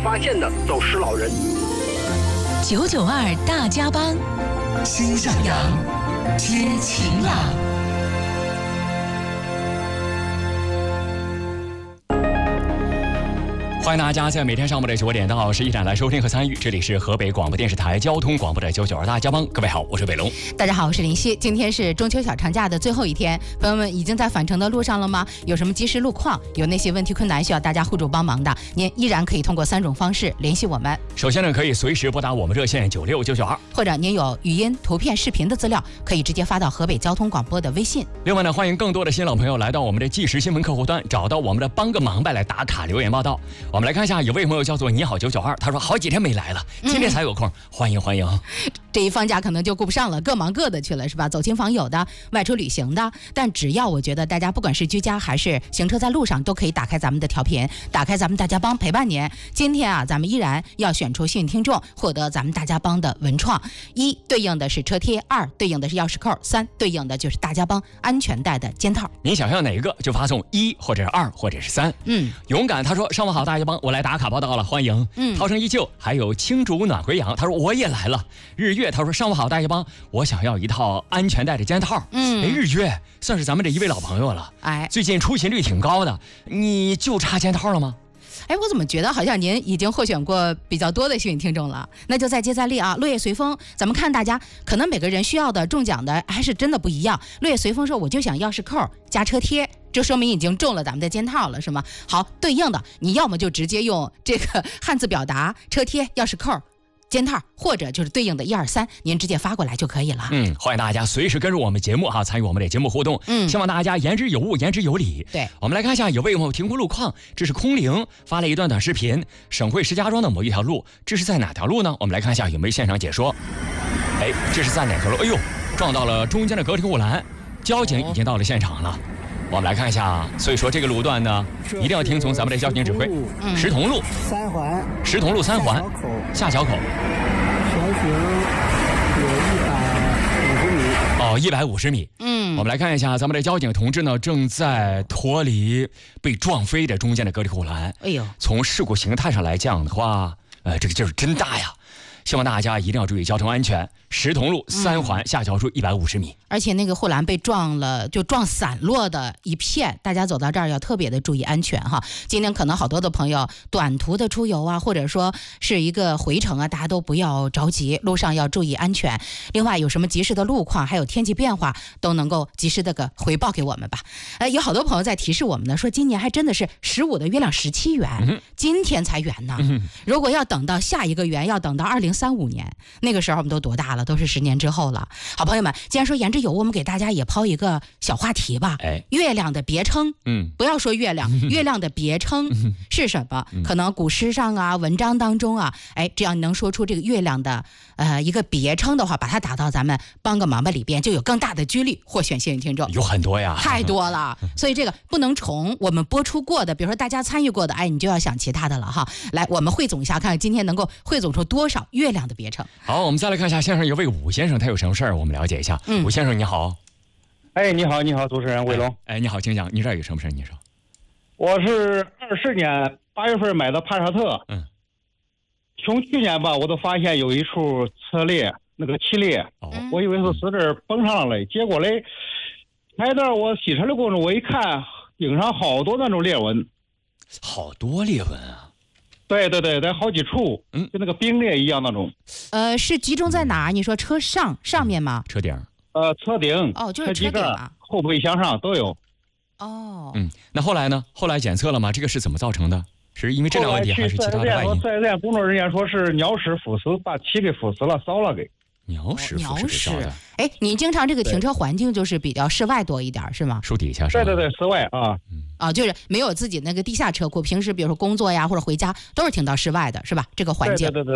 发现的都是老人。 992大家帮， 心上扬，天晴朗。 欢迎大家在每天上午的9点到11点来收听和参与，这里是河北广播电视台交通广播的992大家帮。各位好，我是伟龙。 大家好，我是林夕。今天是中秋小长假的最后一天，朋友们已经在返程的路上了吗？有什么及时路况，有那些问题困难需要大家互助帮忙的，您依然可以通过3种方式联系我们。 首先呢，可以随时拨打我们热线96992， 或者您有语音、图片、视频的资料，可以直接发到河北交通广播的微信。 另外呢，欢迎更多的新老朋友来到我们的即时新闻客户端，找到我们的帮个忙呗来打卡留言报道。我们来看一下，有位朋友叫做你好992，他说好几天没来了，今天才有空，欢迎欢迎。 这一放假可能就顾不上了，各忙各的去了，是吧？走亲访友的，外出旅行的，但只要我觉得大家不管是居家还是行车在路上，都可以打开咱们的调频，打开咱们大家帮陪伴您。今天啊，咱们依然要选出幸运听众，获得咱们大家帮的文创。1对应的是车贴，2对应的是钥匙扣，3对应的就是大家帮安全带的肩套。 您想要哪一个就发送1或者是2或者是3。勇敢他说上午好大家帮，我来打卡报道了，欢迎。涛声依旧，还有青竹暖回阳，他说我也来了。日月他说上午好大家帮，我想要一套安全带的肩套。日月算是咱们这一位老朋友了，最近出勤率挺高的，你就差肩套了吗？ 我怎么觉得好像您已经获选过比较多的幸运听众了？那就再接再厉啊！落叶随风，咱们看大家可能每个人需要的中奖的还是真的不一样。落叶随风说我就想钥匙扣加车贴，这说明已经中了咱们的肩套了，是吗？好，对应的你要么就直接用这个汉字表达车贴、钥匙扣、肩套，或者就是对应的1、2、3，您直接发过来就可以了。 欢迎大家随时跟着我们节目参与我们的节目互动。希望大家言之有物，言之有理。 对， 我们来看一下有位朋友停过路况，这是空灵发了一段短视频，省会石家庄的某一条路，这是在哪条路呢？我们来看一下有没有现场解说。这是在哪条路？撞到了中间的隔离护栏，交警已经到了现场了。我们来看一下，所以说这个路段呢，一定要听从咱们的交警指挥。石同路 3环， 石同路3环下桥口， 全行有 150米。我们来看一下，咱们的交警同志呢，正在脱离被撞飞的中间的隔离护栏。从事故形态上来讲的话，这个劲儿真大呀！希望大家一定要注意交通安全。石同路3环下桥处150米， 而且那个护栏被撞了，就撞散落的一片，大家走到这儿要特别的注意安全哈。今天可能好多的朋友短途的出游啊，或者说是一个回程啊，大家都不要着急，路上要注意安全。另外有什么及时的路况，还有天气变化，都能够及时的回报给我们吧。有好多朋友在提示我们呢，说今年还真的是15的月亮17圆，今天才圆呢。如果要等到下一个圆，要等到2035年，那个时候我们都多大了？都是10年之后了。好朋友们，既然说言之有物，我们给大家也抛一个小话题吧。月亮的别称，不要说月亮，月亮的别称是什么？可能古诗上啊、文章当中啊，只要你能说出这个月亮的一个别称的话，把它打到咱们帮个忙吧里边，就有更大的几率获选幸运听众。 有很多呀， 太多了，所以这个不能重我们播出过的，比如说大家参与过的，你就要想其他的了哈。来，我们汇总一下，看看今天能够汇总出多少月亮的别称。 好，我们再来看一下线上有位武先生，他有什么事儿，我们了解一下。武先生你好。 你好，你好，主持人伟龙。 你好，请讲，你这儿有什么事儿？你说。 我是24年8月份买的帕萨特。从去年吧，我都发现有一处车裂，那个气裂。我以为是死这崩上了嘞，结果嘞，开到我洗车的过程中，我一看顶上好多那种裂纹。 好多裂纹啊？ 对，在好几处，就那个冰裂一样那种。 是集中在哪？你说车上面吗？ 车顶。 车顶。 就是车顶啊。 后备箱上都有。 那后来呢？后来检测了吗？这个是怎么造成的？是因为质量问题还是其他的外因？ 4S店工作人员说是鸟屎腐蚀，把漆给腐蚀了，烧了给。 鸟屎腐蚀给烧的。 你经常这个停车环境就是比较室外多一点是吗？ 树底下是吧？ 对，室外啊。 就是没有自己那个地下车库，平时比如说工作呀或者回家都是停到室外的，是吧？这个环境。 对。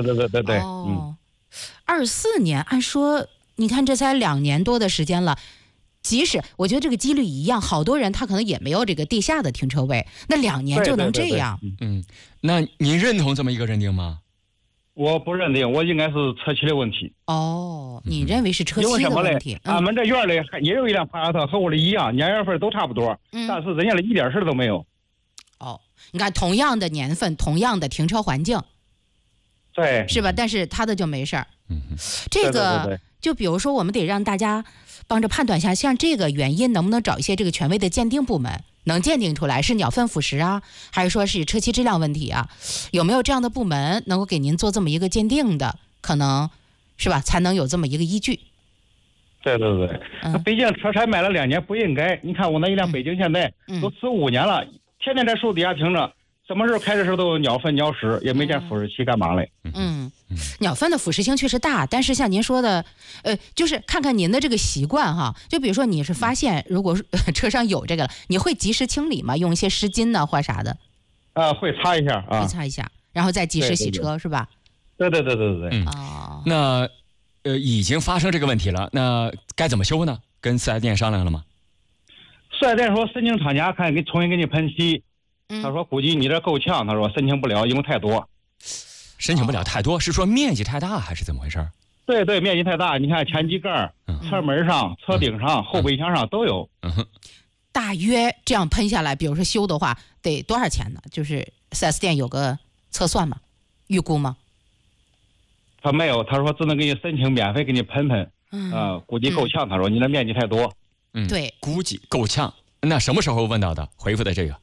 24年，按说你看这才2年多的时间了。即使我觉得这个几率一样，好多人他可能也没有这个地下的停车位，那2年就能这样。 那您认同这么一个认定吗？ 我不认定，我应该是车漆的问题。 你认为是车漆的问题？ 俺们这院里也有一辆帕萨特，和我的一样，年月份都差不多，但是人家的一点事都没有。 你看同样的年份，同样的停车环境， 对， 是吧？但是他的就没事儿。这对个就比如说，我们得让大家帮着判断一下，像这个原因能不能找一些这个权威的鉴定部门，能鉴定出来是鸟粪腐蚀啊，还是说是车漆质量问题啊？有没有这样的部门能够给您做这么一个鉴定的？可能是吧，才能有这么一个依据。 对，北京车才买了2年不应该。你看我那一辆北京现代都4、5年了，天天在树底下停着，什么时候开的时候都有鸟粪鸟屎，也没见腐蚀器干嘛嘞。 鸟粪的腐蚀性确实大，但是像您说的，就是看看您的这个习惯哈。就比如说你是发现如果车上有这个了，你会及时清理吗？用一些湿巾呢或啥的？ 会擦一下啊， 会擦一下，然后再及时洗车，是吧？ 对。 那已经发生这个问题了，那该怎么修呢？跟4S店商量了吗 ？4S店说申请厂家看重新给你喷漆，他说估计你这够呛，他说申请不了，因为太多。 申请不了太多，是说面积太大还是怎么回事？ 对，面积太大，你看前机盖、车门上、车顶上、后备箱上都有。 大约这样喷下来，比如说修的话得多少钱呢？就是 4S 店有个测算吗？预估吗？ 他没有，他说只能给你申请免费给你喷，估计够呛。他说你的面积太多。 对， 估计够呛。那什么时候问到的？回复的这个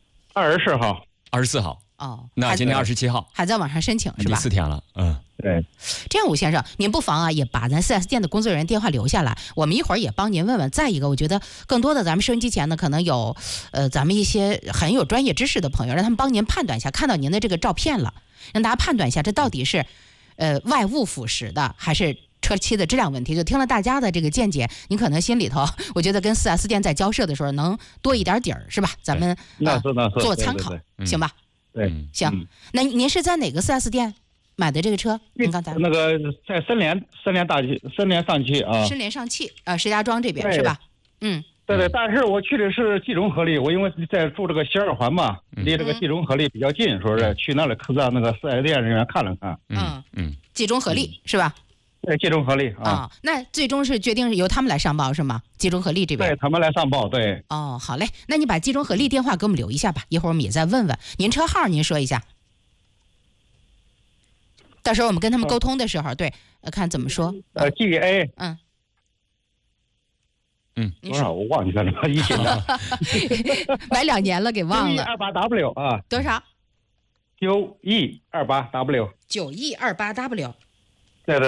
24号、 24号。那今天27号还在网上申请是吧？ 第4天了。 对。 这样，吴先生，您不妨也把咱 4S 店的工作人员电话留下来，我们一会儿也帮您问问。再一个，我觉得更多的咱们收音机前呢，可能有咱们一些很有专业知识的朋友，让他们帮您判断一下，看到您的这个照片了，让大家判断一下，这到底是外物腐蚀的还是车漆的质量问题。就听了大家的这个见解，你可能心里头，我觉得跟 4S 店在交涉的时候能多一点底儿，是吧？咱们做参考，行吧？ 对， 行。那您是在哪个 4S 店买的这个车？您刚才那个在深联上汽啊， 深联上汽石家庄这边是吧？ 对，但是我去的是集中合力，我因为在住这个西二环嘛，离这个集中合力比较近，说是去那里让那个4S店人员看了看。 集中合力是吧？ 对，集中合力啊。 那最终是决定是由他们来上报是吗？集中合力这边。 对，他们来上报。对。 好嘞，那你把集中合力电话给我们留一下吧，一会儿我们也再问问您车号，您说一下。到时候我们跟他们沟通的时候，对，看怎么说。 GA。 多少我忘记了，1斤的。 买2年了，给忘了。 9128W 啊。 多少 ？9128W。 9128W。 对。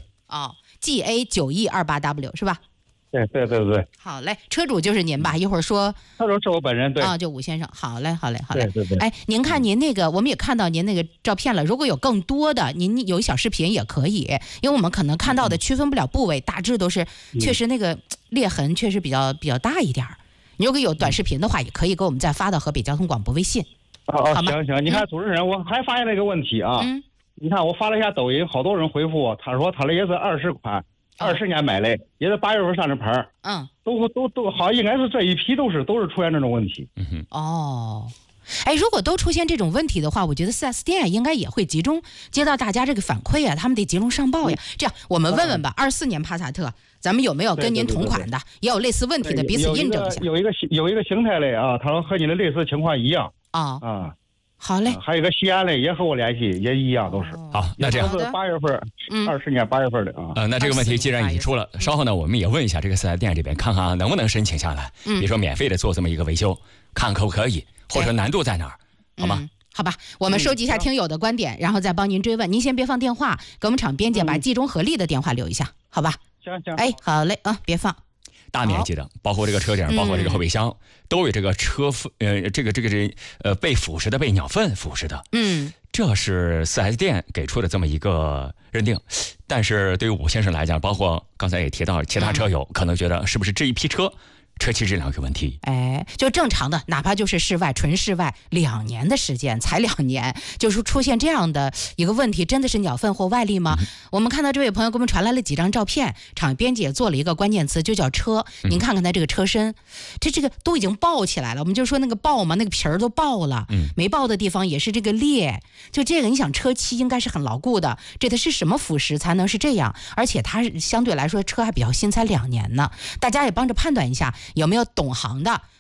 GA 9128W 是吧？ 对。 好嘞，车主就是您吧？一会儿说。 车主是我本人，对。 就吴先生。好嘞。 对。 哎，您看您那个，我们也看到您那个照片了。如果有更多的，您有小视频也可以，因为我们可能看到的区分不了部位，大致都是确实那个裂痕确实比较大一点儿。你如果有短视频的话，也可以给我们再发到河北交通广播微信。 行，你看主持人，我还发现了一个问题啊。你看我发了一下抖音，好多人回复我，他说他的也是20款，20年买的，也是8月份上的牌儿。都好，应该是这一批都是出现这种问题。 哎，如果都出现这种问题的话，我觉得 4S 店应该也会集中接到大家这个反馈啊，他们得集中上报呀。这样，我们问问吧，24年帕萨特，咱们有没有跟您同款的，也有类似问题的，彼此印证一下。 有一个形态类啊，他说和你的类似情况一样。 好嘞。 还有一个西安嘞，也和我联系，也一样，都是。 好，那这样。 都是8月份，20年8月份的啊。 那这个问题既然已经出了，稍后呢，我们也问一下这个4S店这边，看看能不能申请下来。比如说免费的做这么一个维修，看可不可以，或者难度在哪儿，好吗？ 好吧，我们收集一下听友的观点，然后再帮您追问。您先别放电话，给我们厂编辑把集中合力的电话留一下，好吧？ 行。 哎，好嘞啊，别放。 大面积的，包括这个车顶，包括这个后备箱，都有这个车被腐蚀的，被鸟粪腐蚀的。这是4S店给出的这么一个认定。但是对于武先生来讲，包括刚才也提到其他车友，可能觉得是不是这一批车车漆质量有问题？ 就正常的，哪怕就是室外纯室外，2年的时间，才2年，就是出现这样的一个问题，真的是鸟粪或外力吗？我们看到这位朋友给我们传来了几张照片，厂编辑也做了一个关键词，就叫车。您看看它这个车身，这个都已经爆起来了。我们就说那个爆嘛，那个皮儿都爆了，没爆的地方也是这个裂。就这个，你想车漆应该是很牢固的，这是什么腐蚀才能是这样？而且它相对来说车还比较新，才2年呢。大家也帮着判断一下。有没有懂行的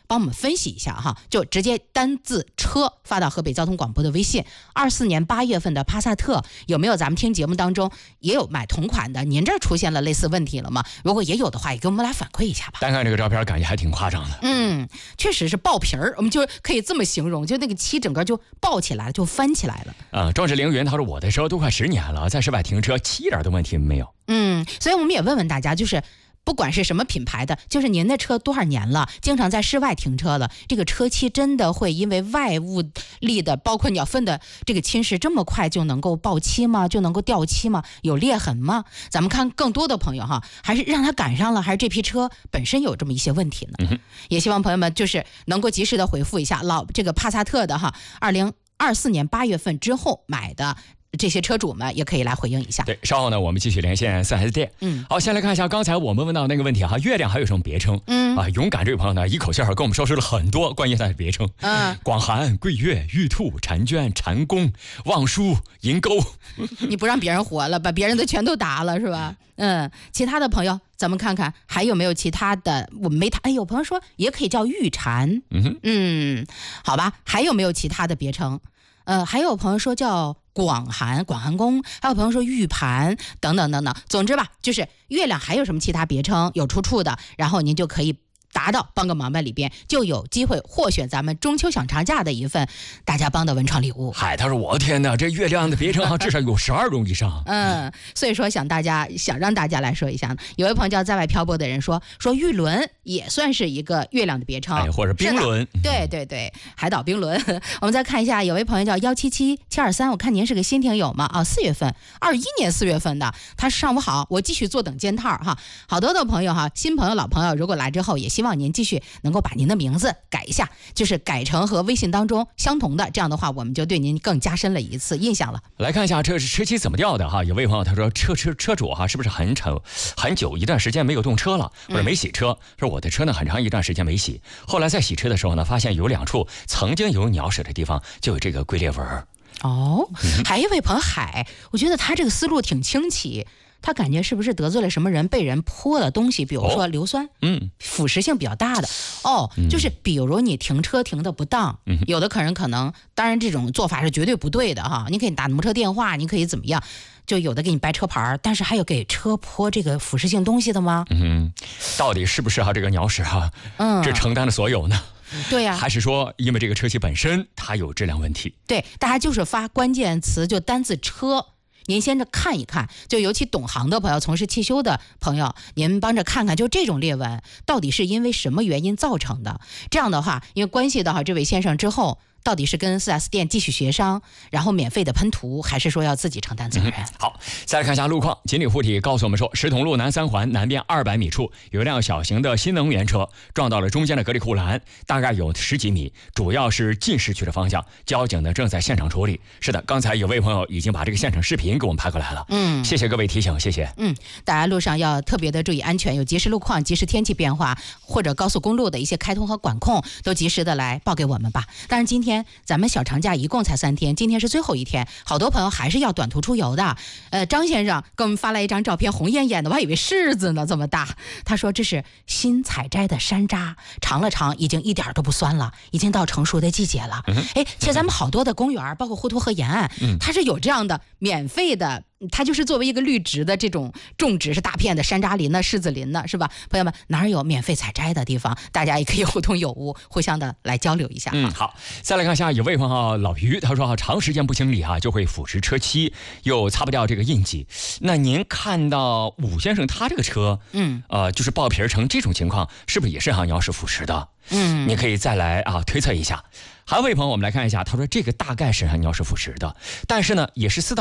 帮我们分析一下哈，就直接单字车发到河北交通广播的微信。24年8月份的帕萨特有没有咱们听节目当中也有买同款的？您这儿出现了类似问题了吗？如果也有的话，也给我们来反馈一下吧。 单看这个照片，感觉还挺夸张的。 确实是爆皮儿，我们就可以这么形容，就那个漆整个就爆起来了，就翻起来了。 壮志凌云他说我的车都快10年了，在室外停车漆一点的问题没有。 所以我们也问问大家，就是不管是什么品牌的，就是您的车多少年了，经常在室外停车了，这个车漆真的会因为外物力的，包括鸟粪的这个侵蚀，这么快就能够爆漆吗？就能够掉漆吗？有裂痕吗？咱们看更多的朋友哈，还是让他赶上了，还是这批车本身有这么一些问题呢？也希望朋友们就是能够及时的回复一下这个帕萨特的哈，2024年8月份之后买的这些车主们也可以来回应一下。 对，稍后呢，我们继续连线 4S 店。好，先来看一下刚才我们问到那个问题哈，月亮还有什么别称？勇敢这位朋友呢，一口气儿跟我们说出了很多关于它的别称。广寒、桂月、玉兔、婵娟、蟾宫、望舒、银钩。 你不让别人活了，把别人的全都答了是吧？其他的朋友，咱们看看还有没有其他的，我们没答。有朋友说也可以叫玉蟾。好吧，还有没有其他的别称？还有朋友说叫广寒宫，还有朋友说玉盘等等等等。总之吧，就是月亮还有什么其他别称有出处的，然后您就可以答到帮个忙吧里边，就有机会获选咱们中秋小长假的一份大家帮的文创礼物。 嗨，他说我的天哪，这月亮的别称至少有12种以上。 所以说想让大家来说一下呢。有位朋友叫在外漂泊的人说玉轮也算是一个月亮的别称， 或者冰轮。 对，海岛冰轮。我们再看一下，有位朋友叫177723，我看您是个新听友嘛，4月份21年4月份的，他上午好，我继续坐等件套哈。好多的朋友哈，新朋友老朋友，如果来之后也希望您继续能够把您的名字改一下，就是改成和微信当中相同的，这样的话我们就对您更加深了一次印象了。 来看一下这是车漆怎么掉的哈。有位朋友他说车主哈是不是很久一段时间没有动车了，或者没洗车？说我的车呢很长一段时间没洗，后来在洗车的时候呢，发现有2处曾经有鸟屎的地方就有这个龟裂纹。 还有一位朋友我觉得他这个思路挺清奇。他感觉是不是得罪了什么人，被人泼了东西，比如说硫酸，腐蚀性比较大的。就是比如你停车停的不当，有的客人可能，当然这种做法是绝对不对的哈。你可以打摩托车电话，你可以怎么样，就有的给你掰车牌，但是还有给车泼这个腐蚀性东西的吗？ 到底是不是这个鸟屎这承担了所有呢？ 对呀， 还是说因为这个车漆本身它有质量问题？ 对，大家就是发关键词，就单字车。您先看一看，就尤其懂行的朋友，从事汽修的朋友，您帮着看看，就这种裂纹到底是因为什么原因造成的？这样的话，因为关系到这位先生之后，到底是跟 4S 店继续协商，然后免费的喷涂，还是说要自己承担责任？ 好，再来看一下路况。锦鲤护体告诉我们说，石桶路南3环南边200米处有一辆小型的新能源车撞到了中间的隔离护栏，大概有10几米，主要是进市区的方向。交警呢正在现场处理。是的，刚才有位朋友已经把这个现场视频给我们拍过来了。谢谢各位提醒，谢谢。 大家路上要特别的注意安全，有及时路况、及时天气变化或者高速公路的一些开通和管控，都及时的来报给我们吧。当然今天咱们小长假一共才3天，今天是最后一天，好多朋友还是要短途出游的。张先生给我们发来一张照片，红艳艳的，我还以为柿子呢，这么大。他说这是新采摘的山楂，尝了尝，已经一点都不酸了，已经到成熟的季节了。其实咱们好多的公园，包括滹沱河沿岸，它是有这样的免费的。它就是作为一个绿植的这种种植，是大片的山楂林呢、柿子林呢，是吧？朋友们，哪有免费采摘的地方？大家也可以互通有无，互相的来交流一下。 好，再来看一下有位朋友老于，他说长时间不清理就会腐蚀车漆，又擦不掉这个印记。那您看到武先生他这个车，就是爆皮成这种情况，是不是也是鸟屎腐蚀的？你可以再来推测一下。还有位朋友，我们来看一下，他说这个大概是鸟屎腐蚀的，但是呢，也是4到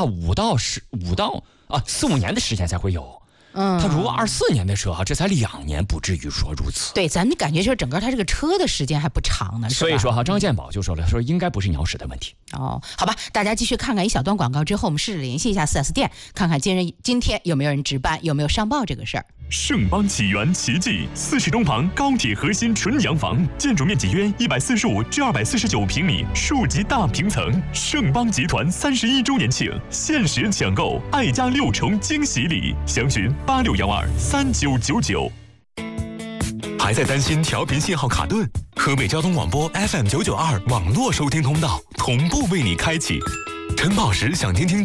5年的时间才会有。他如果24年的车这才2年，不至于说如此。 对，咱感觉就是整个他这个车的时间还不长呢，是吧？ 所以说张建宝就说了，说应该不是鸟屎的问题。 好吧，大家继续看看一小段广告之后，我们试着联系一下 4S 店，看看今天有没有人值班，有没有上报这个事儿。 盛邦起源奇迹，40东旁高铁核心纯洋房，建筑面积约145至249平米，数级大平层。盛邦集团31周年庆，限时抢购爱家6重惊喜礼，详询86123999。 还在担心调频信号卡顿？河北交通广播 FM 992网络收听通道同步为你开启。陈宝石想听听